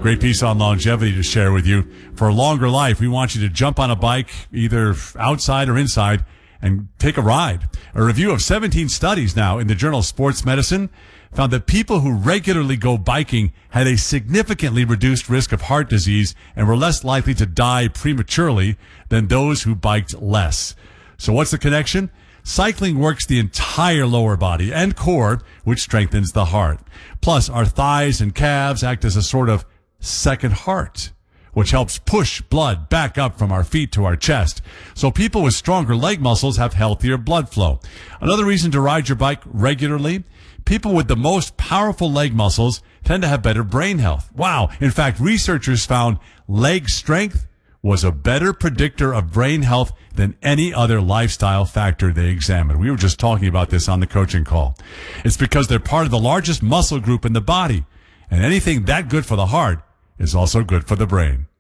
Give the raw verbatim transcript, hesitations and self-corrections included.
great piece on longevity to share with you. For a longer life, we want you to jump on a bike, either outside or inside, and take a ride. A review of seventeen studies now in the journal Sports Medicine found that people who regularly go biking had a significantly reduced risk of heart disease and were less likely to die prematurely than those who biked less. So what's the connection? Cycling works the entire lower body and core, which strengthens the heart. Plus, our thighs and calves act as a sort of second heart, which helps push blood back up from our feet to our chest. So people with stronger leg muscles have healthier blood flow. Another reason to ride your bike regularly: people with the most powerful leg muscles tend to have better brain health. Wow. In fact, researchers found leg strength was a better predictor of brain health than any other lifestyle factor they examined. We were just talking about this on the coaching call. It's because they're part of the largest muscle group in the body, and anything that good for the heart is also good for the brain.